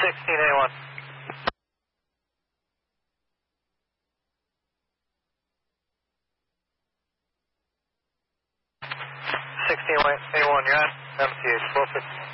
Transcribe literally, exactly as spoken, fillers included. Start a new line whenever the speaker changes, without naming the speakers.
sixteen A one. sixteen A one, you're on M T H, four fifty.